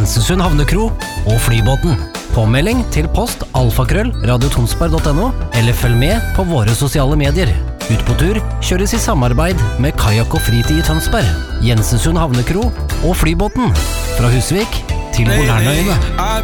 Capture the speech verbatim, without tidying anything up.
Jensesund Havnekro og Flybåten. Påmelding til post alfakrøll radiotonsberg punktum no eller følg med på våre sosiale medier. Ut på tur kjøres i samarbeid med Kajak og Fritid i Tønsberg, Jensesund Havnekro og Flybåten. Fra Husvik til Bolernøyene.